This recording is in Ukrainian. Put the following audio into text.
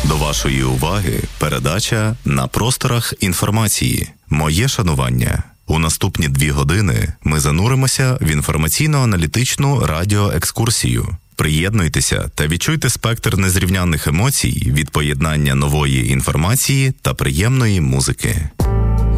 До вашої уваги передача «На просторах інформації». Моє шанування. У наступні 2 години ми зануримося в інформаційно-аналітичну радіоекскурсію. Приєднуйтеся та відчуйте спектр незрівнянних емоцій від поєднання нової інформації та приємної музики.